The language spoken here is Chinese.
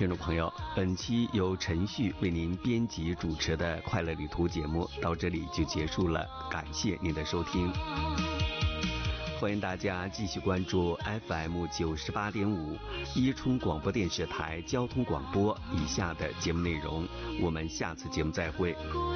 听众朋友，本期由陈旭为您编辑主持的《快乐旅途》节目到这里就结束了，感谢您的收听。欢迎大家继续关注 FM 98.5伊春广播电视台交通广播以下的节目内容，我们下次节目再会。